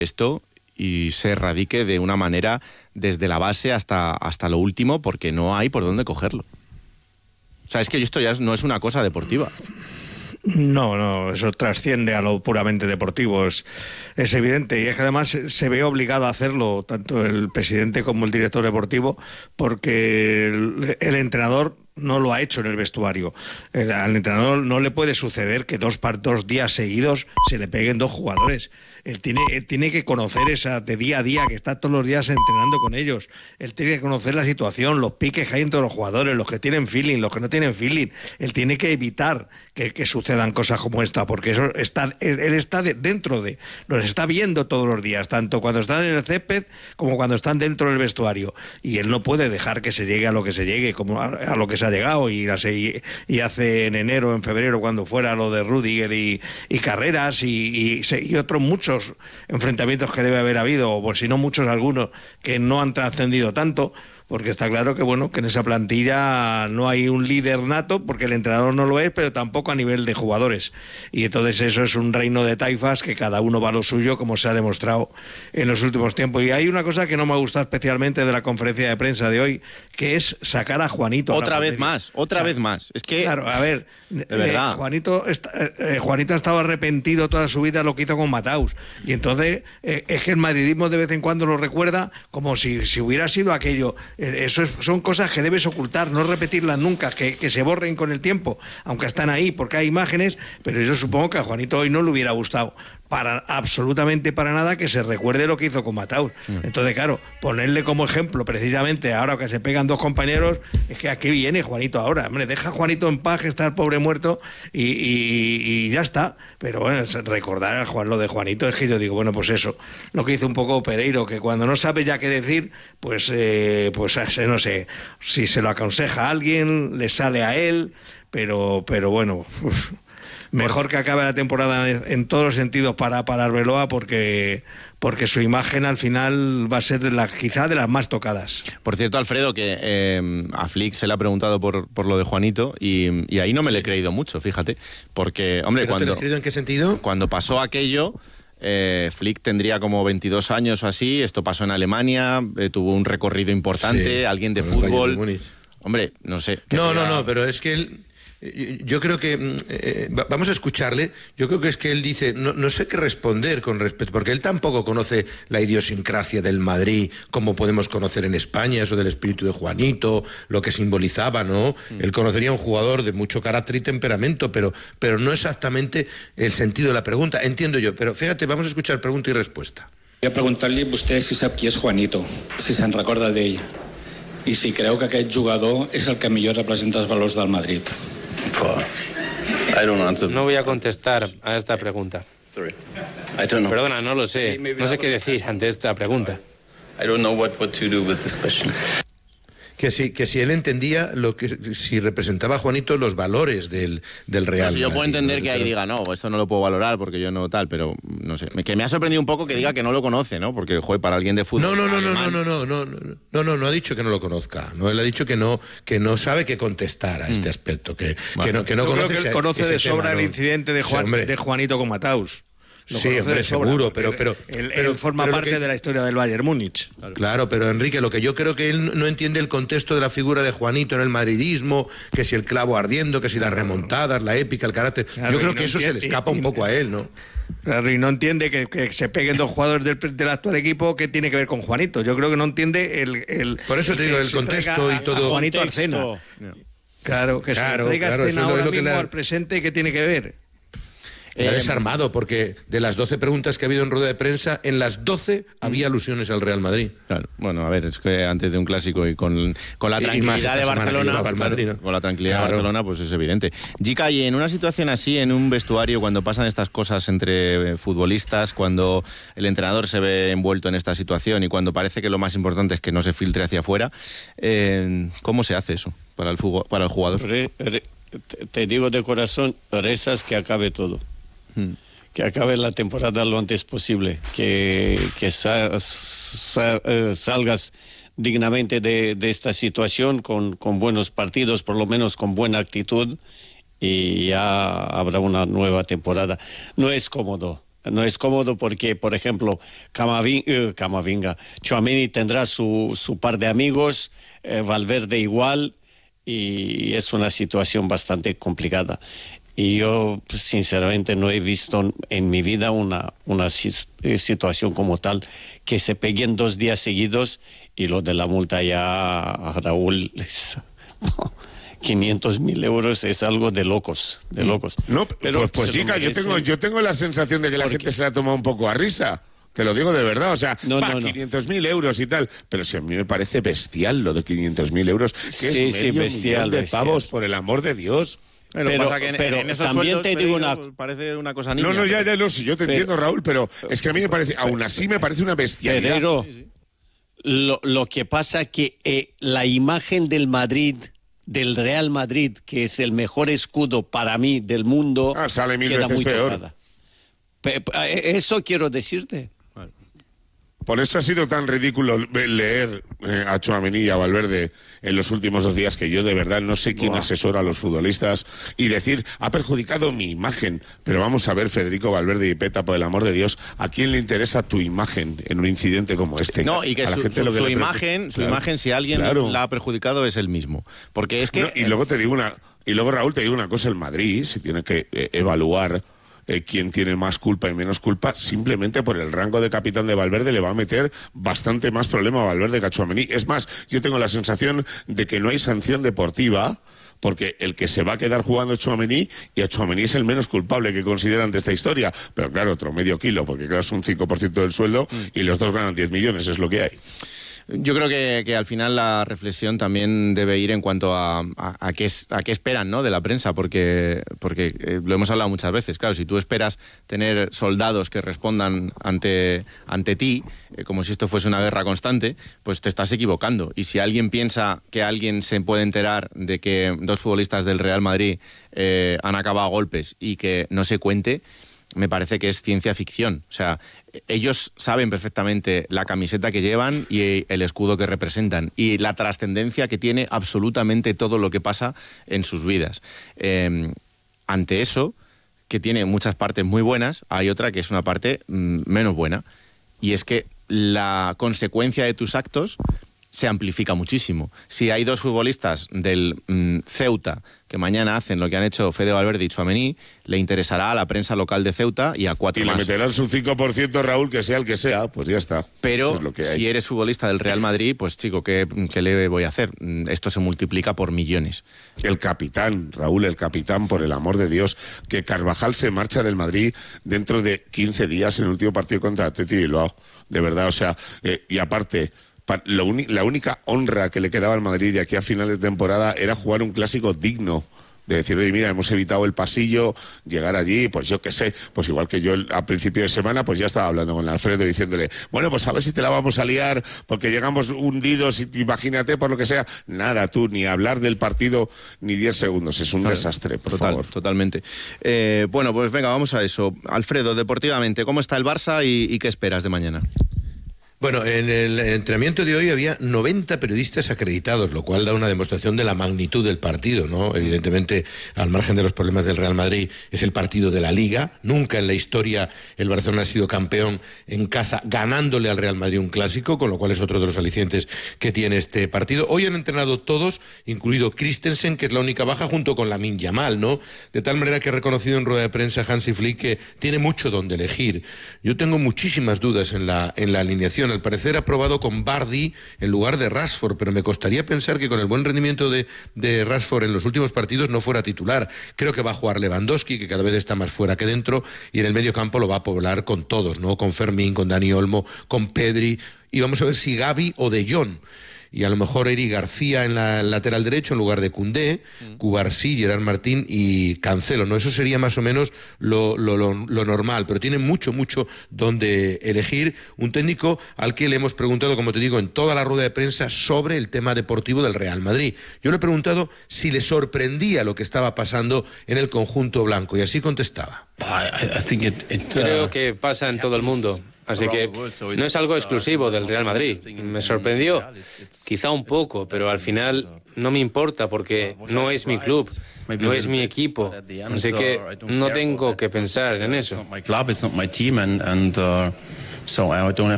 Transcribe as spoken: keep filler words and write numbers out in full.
esto y se erradique de una manera desde la base hasta, hasta lo último, porque no hay por dónde cogerlo. O sea, es que esto ya no es una cosa deportiva. No, no, eso trasciende a lo puramente deportivo, es, es evidente, y es que además se, se ve obligado a hacerlo tanto el presidente como el director deportivo, porque el, el entrenador no lo ha hecho en el vestuario. El, al entrenador no le puede suceder que dos, dos días seguidos se le peguen dos jugadores. Él tiene, él tiene que conocer esa de día a día, que está todos los días entrenando con ellos. Él tiene que conocer la situación, los piques que hay entre los jugadores, los que tienen feeling, los que no tienen feeling. Él tiene que evitar que, que sucedan cosas como esta, porque eso está, él, él está de, dentro de, los está viendo todos los días, tanto cuando están en el césped como cuando están dentro del vestuario. Y él no puede dejar que se llegue a lo que se llegue, como a, a lo que se ha llegado, y, y, y hace en enero, en febrero, cuando fuera lo de Rüdiger y, y Carreras y, y, y otros muchos enfrentamientos que debe haber habido, o por si no muchos, algunos que no han trascendido tanto, porque está claro que bueno, que en esa plantilla no hay un líder nato, porque el entrenador no lo es, pero tampoco a nivel de jugadores, y entonces eso es un reino de taifas que cada uno va a lo suyo, como se ha demostrado en los últimos tiempos. Y hay una cosa que no me ha gustado especialmente de la conferencia de prensa de hoy, que es sacar a Juanito otra vez más, otra claro, vez más, es que claro, a ver, de verdad. Eh, Juanito está, eh, Juanito ha estado arrepentido toda su vida lo que hizo con Mataus, y entonces eh, es que el madridismo de vez en cuando lo recuerda como si, si hubiera sido aquello. Eso es, son cosas que debes ocultar, no repetirlas nunca, que, que se borren con el tiempo, aunque están ahí porque hay imágenes, pero yo supongo que a Juanito hoy no le hubiera gustado para absolutamente para nada que se recuerde lo que hizo con Mataus. Entonces, claro, ponerle como ejemplo precisamente ahora que se pegan dos compañeros, es que aquí viene Juanito ahora. Hombre, deja a Juanito en paz, que está el pobre muerto, y, y, y ya está. Pero bueno, recordar al Juan lo de Juanito, es que yo digo, bueno, pues eso, lo que hizo un poco Pereiro, que cuando no sabe ya qué decir, pues, eh, pues no sé, si se lo aconseja a alguien, le sale a él, pero, pero bueno... Uf. Mejor que acabe la temporada en todos los sentidos para, para Arbeloa, porque, porque su imagen al final va a ser de la, quizá de las más tocadas. Por cierto, Alfredo, que eh, a Flick se le ha preguntado por, por lo de Juanito, y, y ahí no me le he creído mucho, fíjate, porque, hombre, cuando... ¿Te lo has creído en qué sentido? Cuando pasó aquello... Eh, Flick tendría como veintidós años o así, esto pasó en Alemania, eh, tuvo un recorrido importante, sí, alguien de fútbol... Hombre, no sé... No, no, no, pero es que él... Yo creo que, eh, vamos a escucharle, yo creo que es que él dice, no, no sé qué responder con respecto, porque él tampoco conoce la idiosincrasia del Madrid, como podemos conocer en España, eso del espíritu de Juanito, lo que simbolizaba, ¿no? Mm. Él conocería un jugador de mucho carácter y temperamento, pero, pero no exactamente el sentido de la pregunta, entiendo yo, pero fíjate, vamos a escuchar pregunta y respuesta. Voy a preguntar-li a vostè si sap qui és Juanito, si se'n recorda d'ell, i si creu que aquest jugador és el que millor representa els valors del Madrid. No voy a contestar a esta pregunta. Perdona, no lo sé. No sé qué decir ante esta pregunta. Que si, que si él entendía lo que si representaba a Juanito los valores del, del Real Madrid. Yo puedo entender ¿no? que ahí diga, no, esto no lo puedo valorar porque yo no tal, pero no sé. Que me ha sorprendido un poco que diga que no lo conoce, ¿no? Porque, joder, para alguien de fútbol... No, no, no, no, no, no, no, no, no, no, no ha dicho que no lo conozca. No, él ha dicho que no, que no sabe qué contestar a este aspecto, que, bueno, que no, que no yo conoce... Creo que él conoce de sobra tema, el incidente de, Juan, sí, de Juanito con Mataus. Lo sí, hombre, seguro, pero... pero, él, pero él forma pero parte que, de la historia del Bayern Múnich. Claro. claro, pero Enrique, lo que yo creo que él no entiende el contexto de la figura de Juanito en el madridismo, que si el clavo ardiendo, que si las remontadas, la épica, el carácter... Claro, yo creo que no eso entiende, se le escapa y, un poco a él, ¿no? Claro, y no entiende que, que se peguen dos jugadores del, del actual equipo, ¿qué tiene que ver con Juanito? Yo creo que no entiende el... el Por eso te digo, el contexto y todo... A Juanito Arcena. No. Claro, que claro, se traiga claro, Arcena ahora es lo mismo que le... al presente, ¿qué tiene que ver? Me ha desarmado, porque de las doce preguntas que ha habido en rueda de prensa, en las doce había alusiones al Real Madrid. Claro, bueno, a ver, es que antes de un clásico y con, con la tranquilidad de Barcelona, Madrid, ¿no? con la tranquilidad claro. de Barcelona, pues es evidente. Jica, y en una situación así, en un vestuario, cuando pasan estas cosas entre futbolistas, cuando el entrenador se ve envuelto en esta situación y cuando parece que lo más importante es que no se filtre hacia afuera, eh, ¿cómo se hace eso para el, para el jugador? Re, re, te digo de corazón, rezas que acabe todo. Hmm. Que acabe la temporada lo antes posible, que, que sa, sa, eh, salgas dignamente de, de esta situación con, con buenos partidos, por lo menos con buena actitud, y ya habrá una nueva temporada. No es cómodo, No es cómodo porque, por ejemplo, Camavinga, eh, Camavinga Tchouaméni tendrá su, su par de amigos, eh, Valverde igual, y es una situación bastante complicada. Y yo, sinceramente, no he visto en mi vida una, una situación como tal, que se peguen dos días seguidos, y lo de la multa ya, a Raúl, es, quinientos mil euros es algo de locos, de locos. No, pero pues, pues chica, yo tengo, yo tengo la sensación de que la gente qué? se la ha tomado un poco a risa. Te lo digo de verdad, o sea, no, va, no, no. quinientos mil euros y tal. Pero si a mí me parece bestial lo de quinientos mil euros, que sí, es medio sí, bestial, millón de bestial. pavos, por el amor de Dios. Pero, pero, pasa que en, pero en esos también sueldos, te digo una... parece una cosa niña. No, no, ya, ya, no, si yo te pero, entiendo, Raúl, pero es que a mí me parece, aún así me parece una bestialidad. Pero sí, sí. Lo, lo que pasa que eh, la imagen del Madrid... del Real Madrid, que es el mejor escudo para mí del mundo, ah, sale mil queda veces muy peor. tocada. Eso quiero decirte. Por eso ha sido tan ridículo leer eh, a Tchouaméni y a Valverde en los últimos dos días, que yo de verdad no sé quién Buah. asesora a los futbolistas, y decir, ha perjudicado mi imagen. Pero vamos a ver, Federico Valverde y Peta, por el amor de Dios, ¿a quién le interesa tu imagen en un incidente como este? No, y que a su, la gente su, lo que su le imagen, pre... su claro, imagen, si alguien claro. la ha perjudicado, es él mismo. Porque es que... No, y luego te digo una... Y luego, Raúl, te digo una cosa, el Madrid, si tiene que eh, evaluar... Eh, quién tiene más culpa y menos culpa, simplemente por el rango de capitán de Valverde le va a meter bastante más problema a Valverde que a Tchouaméni. Es más, yo tengo la sensación de que no hay sanción deportiva, porque el que se va a quedar jugando es Tchouaméni, y a Tchouaméni es el menos culpable que consideran de esta historia. Pero claro, otro medio kilo, porque claro, es un cinco por ciento del sueldo mm. y los dos ganan diez millones, es lo que hay. Yo creo que, que al final la reflexión también debe ir en cuanto a, a, a, qué, es, a qué esperan, ¿no?, de la prensa, porque, porque eh, lo hemos hablado muchas veces. Claro, si tú esperas tener soldados que respondan ante, ante ti, eh, como si esto fuese una guerra constante, pues te estás equivocando. Y si alguien piensa que alguien se puede enterar de que dos futbolistas del Real Madrid eh, han acabado a golpes y que no se cuente, me parece que es ciencia ficción. O sea, ellos saben perfectamente la camiseta que llevan y el escudo que representan y la trascendencia que tiene absolutamente todo lo que pasa en sus vidas. Eh, ante eso, que tiene muchas partes muy buenas, hay otra que es una parte mmm, menos buena, y es que la consecuencia de tus actos se amplifica muchísimo. Si hay dos futbolistas del mmm, Ceuta que mañana hacen lo que han hecho Fede Valverde y Tchouaméni, le interesará a la prensa local de Ceuta y a cuatro y más. Y le meterán su cinco por ciento, Raúl, que sea el que sea, pues ya está. Pero es lo que si hay. eres futbolista del Real Madrid, pues chico, ¿qué, ¿qué le voy a hacer? Esto se multiplica por millones. El capitán, Raúl, el capitán, por el amor de Dios, que Carvajal se marcha del Madrid dentro de quince días en el último partido contra Atleti Bilbao. De verdad, o sea, eh, y aparte... Lo uni- la única honra que le quedaba al Madrid de aquí a final de temporada era jugar un clásico digno, de decir, oye, mira, hemos evitado el pasillo, llegar allí, pues yo qué sé, pues igual que yo a principio de semana, pues ya estaba hablando con Alfredo diciéndole, bueno, pues a ver si te la vamos a liar, porque llegamos hundidos, y imagínate, por lo que sea. Nada, tú, ni hablar del partido ni diez segundos, es un claro, desastre, por total, favor. Totalmente. Eh, bueno, pues venga, vamos a eso. Alfredo, deportivamente, ¿cómo está el Barça y, y qué esperas de mañana? Bueno, en el entrenamiento de hoy había noventa periodistas acreditados, lo cual da una demostración de la magnitud del partido, ¿no? Evidentemente, al margen de los problemas del Real Madrid, es el partido de la Liga. Nunca en la historia el Barcelona ha sido campeón en casa ganándole al Real Madrid un clásico, con lo cual es otro de los alicientes que tiene este partido. Hoy han entrenado todos, incluido Christensen, que es la única baja, junto con Lamine Yamal, ¿no? De tal manera que ha reconocido en rueda de prensa Hansi Flick que tiene mucho donde elegir. Yo tengo muchísimas dudas en la, en la alineación. Al parecer ha probado con Vardy en lugar de Rashford, pero me costaría pensar que con el buen rendimiento de, de Rashford en los últimos partidos no fuera titular. Creo que va a jugar Lewandowski, que cada vez está más fuera que dentro, y en el medio campo lo va a poblar con todos, ¿no? Con Fermín, con Dani Olmo, con Pedri, y vamos a ver si Gavi o De Jong. Y a lo mejor Eric García en la lateral derecho en lugar de Koundé, mm. Cubarsí, Gerard Martín y Cancelo, ¿no? Eso sería más o menos lo, lo, lo, lo normal, pero tiene mucho, mucho donde elegir. Un técnico al que le hemos preguntado, como te digo, en toda la rueda de prensa sobre el tema deportivo del Real Madrid. Yo le he preguntado si le sorprendía lo que estaba pasando en el conjunto blanco, y así contestaba. Creo que pasa en todo el mundo. Así que no es algo exclusivo del Real Madrid. Me sorprendió, quizá un poco, pero al final no me importa porque no es mi club, no es mi equipo. Así que no tengo que pensar en eso.